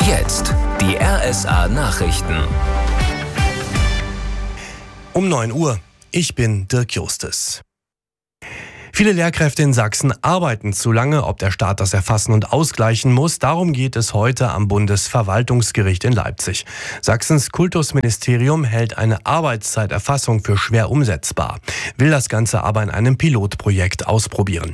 Jetzt die RSA-Nachrichten. Um 9 Uhr. Ich bin Dirk Justes. Viele Lehrkräfte in Sachsen arbeiten zu lange. Ob der Staat das erfassen und ausgleichen muss, darum geht es heute am Bundesverwaltungsgericht in Leipzig. Sachsens Kultusministerium hält eine Arbeitszeiterfassung für schwer umsetzbar, will das Ganze aber in einem Pilotprojekt ausprobieren.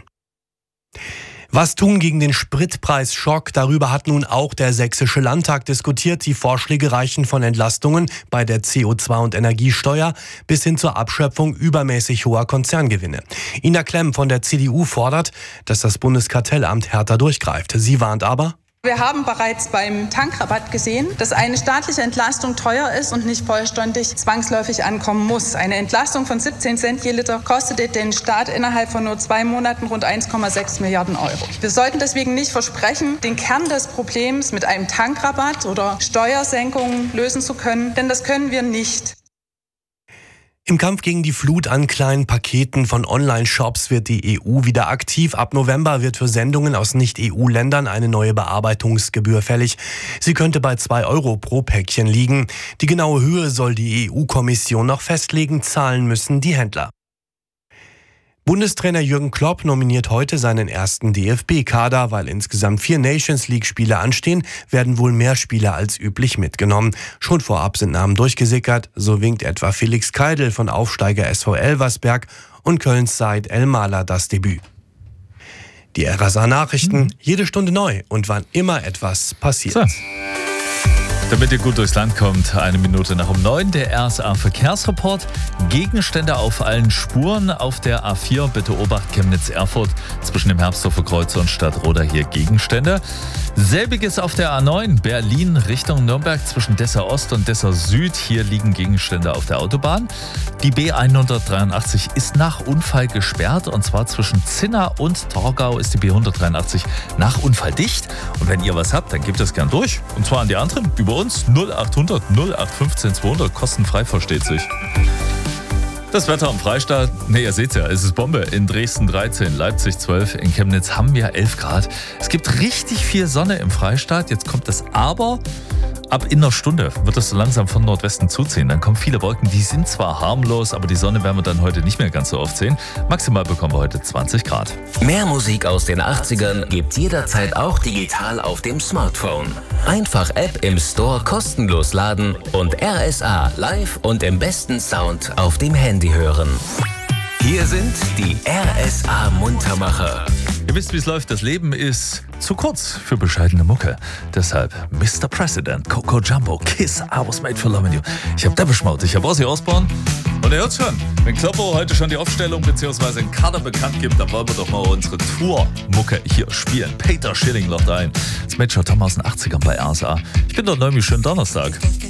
Was tun gegen den Spritpreisschock? Darüber hat nun auch der Sächsische Landtag diskutiert. Die Vorschläge reichen von Entlastungen bei der CO2- und Energiesteuer bis hin zur Abschöpfung übermäßig hoher Konzerngewinne. Ina Klemm von der CDU fordert, dass das Bundeskartellamt härter durchgreift. Sie warnt aber: Wir haben bereits beim Tankrabatt gesehen, dass eine staatliche Entlastung teuer ist und nicht vollständig zwangsläufig ankommen muss. Eine Entlastung von 17 Cent je Liter kostete den Staat innerhalb von nur 2 Monaten rund 1,6 Milliarden Euro. Wir sollten deswegen nicht versprechen, den Kern des Problems mit einem Tankrabatt oder Steuersenkungen lösen zu können, denn das können wir nicht. Im Kampf gegen die Flut an kleinen Paketen von Online-Shops wird die EU wieder aktiv. Ab November wird für Sendungen aus Nicht-EU-Ländern eine neue Bearbeitungsgebühr fällig. Sie könnte bei 2 Euro pro Päckchen liegen. Die genaue Höhe soll die EU-Kommission noch festlegen, zahlen müssen die Händler. Bundestrainer Jürgen Klopp nominiert heute seinen ersten DFB-Kader. Weil insgesamt 4 Nations-League-Spiele anstehen, werden wohl mehr Spieler als üblich mitgenommen. Schon vorab sind Namen durchgesickert. So winkt etwa Felix Keidel von Aufsteiger SV Elversberg und Kölns Said El-Mala das Debüt. Die RSA-Nachrichten, jede Stunde neu und wann immer etwas passiert. So. Damit ihr gut durchs Land kommt, 1 Minute nach um 9, der RSA-Verkehrsreport. Gegenstände auf allen Spuren auf der A4. Bitte Obacht, Chemnitz-Erfurt zwischen dem Herbsthofer Kreuz und Stadtroda hier Gegenstände. Selbiges auf der A9 Berlin Richtung Nürnberg zwischen Dessau Ost und Dessau Süd. Hier liegen Gegenstände auf der Autobahn. Die B183 ist nach Unfall gesperrt und zwar zwischen Zinna und Torgau ist die B183 nach Unfall dicht. Und wenn ihr was habt, dann gebt das gern durch. Und zwar an die anderen über uns 0800 0815 200, kostenfrei, versteht sich. Das Wetter am Freistaat, ihr seht's ja, es ist Bombe. In Dresden 13, Leipzig 12, in Chemnitz haben wir 11 Grad. Es gibt richtig viel Sonne im Freistaat. Jetzt kommt das Aber. Ab in einer Stunde wird es so langsam von Nordwesten zuziehen. Dann kommen viele Wolken, die sind zwar harmlos, aber die Sonne werden wir dann heute nicht mehr ganz so oft sehen. Maximal bekommen wir heute 20 Grad. Mehr Musik aus den 80ern gibt's jederzeit auch digital auf dem Smartphone. Einfach App im Store kostenlos laden und RSA live und im besten Sound auf dem Handy hören. Hier sind die RSA-Muntermacher. Ihr wisst, wie es läuft. Das Leben ist zu kurz für bescheidene Mucke. Deshalb Mr. President, Coco Jumbo, Kiss, I was made for loving you. Ich hab Depeche Mode, ich hab Ozzy Osbourne. Und ihr hört's schon, wenn Kloppo heute schon die Aufstellung bzw. einen Kader bekannt gibt, dann wollen wir doch mal unsere Tour-Mucke hier spielen. Peter Schilling lockt ein. Das Major Tom aus den 80ern bei RSA. Ich bin dort Neumi, schönen Donnerstag.